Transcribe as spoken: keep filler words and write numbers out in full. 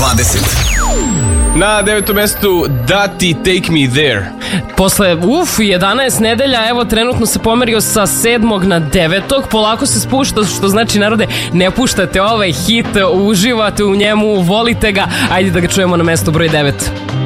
dvadeset. Na devetom mestu Dati Take Me There. Posle, uf, jedanaest nedelja, evo trenutno se pomerio sa sedmog na devetog, polako se spušta, što znači, narode, ne puštate ovaj hit, uživate u njemu, volite ga, ajde da ga čujemo na mesto broj devet.